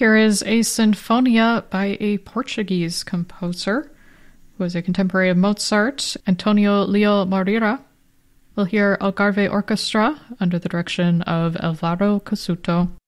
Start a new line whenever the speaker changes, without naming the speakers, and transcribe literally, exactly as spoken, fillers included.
Here is a sinfonia by a Portuguese composer who was a contemporary of Mozart, Antonio Leo Moreira. We'll hear Algarve Orchestra under the direction of Alvaro Cassuto.